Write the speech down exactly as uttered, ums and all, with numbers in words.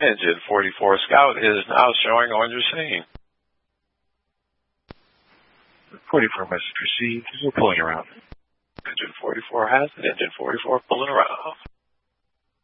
Engine forty-four Scout is now showing on your scene. forty-four message received. We're pulling around. Engine forty-four has it. Engine forty-four pulling around.